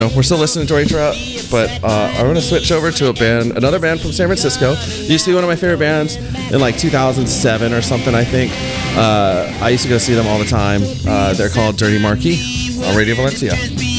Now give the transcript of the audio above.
We're still listening to Joy Trout, but I'm going to switch over to another band from San Francisco. It used to be one of my favorite bands in like 2007 or something, I think. I used to go see them all the time. They're called Dirty Marquis on Radio Valencia.